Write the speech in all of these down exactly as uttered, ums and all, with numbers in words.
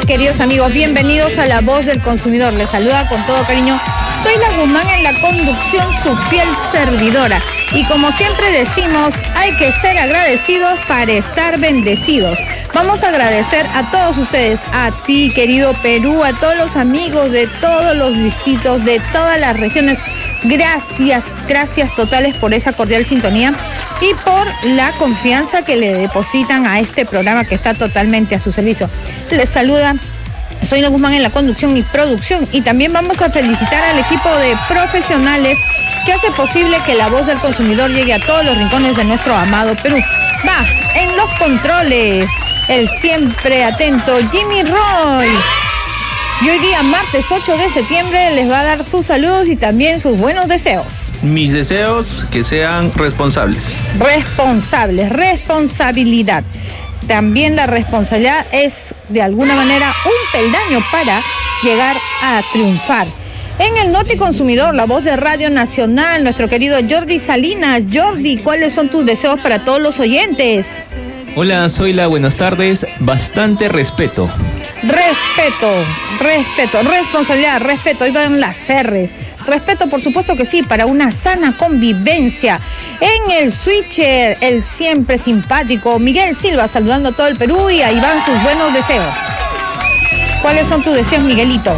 queridos amigos, bienvenidos a La Voz del Consumidor. Les saluda con todo cariño Zoila Guzmán en la conducción, su fiel servidora. Y como siempre decimos, hay que ser agradecidos para estar bendecidos. Vamos a agradecer a todos ustedes, a ti, querido Perú, a todos los amigos de todos los distritos, de todas las regiones. Gracias, gracias totales por esa cordial sintonía y por la confianza que le depositan a este programa que está totalmente a su servicio. Les saluda Zoila Guzmán en la conducción y producción, y también vamos a felicitar al equipo de profesionales que hace posible que La Voz del Consumidor llegue a todos los rincones de nuestro amado Perú. Va, en los controles, el siempre atento Jimmy Roy. Y hoy día, martes ocho de septiembre, les va a dar sus saludos y también sus buenos deseos. Mis deseos, que sean responsables. Responsables, responsabilidad. También la responsabilidad es, de alguna manera, un peldaño para llegar a triunfar. En el Noti Consumidor, la voz de Radio Nacional, nuestro querido Jordi Salinas. Jordi, ¿cuáles son tus deseos para todos los oyentes? Hola, Zoila, buenas tardes. Bastante respeto. Respeto, respeto, responsabilidad, respeto. Ahí van las R's. Respeto, por supuesto que sí, para una sana convivencia. En el switcher, el siempre simpático Miguel Silva, saludando a todo el Perú, y ahí van sus buenos deseos. ¿Cuáles son tus deseos, Miguelito?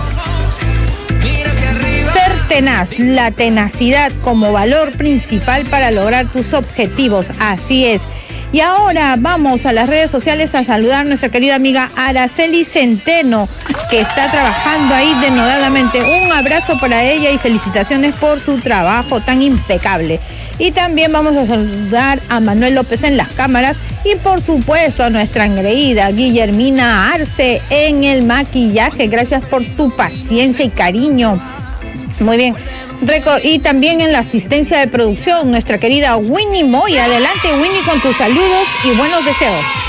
Ser tenaz, la tenacidad como valor principal para lograr tus objetivos. Así es. Y ahora vamos a las redes sociales a saludar a nuestra querida amiga Araceli Centeno, que está trabajando ahí denodadamente. Un abrazo para ella y felicitaciones por su trabajo tan impecable. Y también vamos a saludar a Manuel López en las cámaras y por supuesto a nuestra engreída Guillermina Arce en el maquillaje. Gracias por tu paciencia y cariño. Muy bien. Y también en la asistencia de producción, nuestra querida Winnie Moya. Adelante, Winnie, con tus saludos y buenos deseos.